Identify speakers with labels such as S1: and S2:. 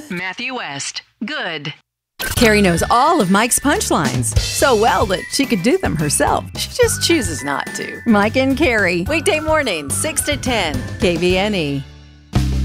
S1: Matthew West. Good.
S2: Carrie knows all of Mike's punchlines so well that she could do them herself.
S3: She just chooses not to.
S2: Mike and Carrie,
S3: Weekday mornings, 6 to 10.
S2: KVNE.